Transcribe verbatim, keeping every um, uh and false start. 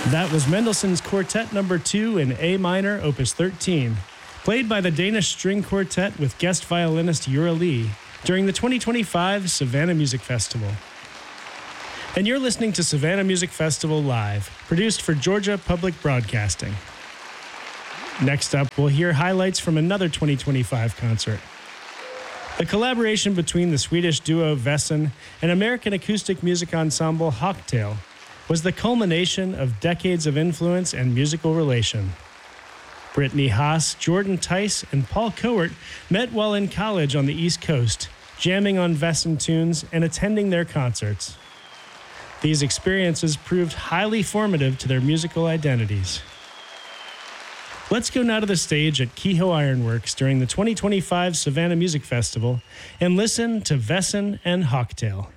That was Mendelssohn's Quartet Number two in A minor, Opus thirteen, played by the Danish String Quartet with guest violinist Jura Lee during the twenty twenty-five Savannah Music Festival. And you're listening to Savannah Music Festival Live, produced for Georgia Public Broadcasting. Next up, we'll hear highlights from another twenty twenty-five concert. A collaboration between the Swedish duo Wesen and American acoustic music ensemble Hawktail was the culmination of decades of influence and musical relation. Brittany Haas, Jordan Tice, and Paul Cowart met while in college on the East Coast, jamming on Wesen tunes and attending their concerts. These experiences proved highly formative to their musical identities. Let's go now to the stage at Kehoe Ironworks during the twenty twenty-five Savannah Music Festival and listen to Wesen and Hawktail.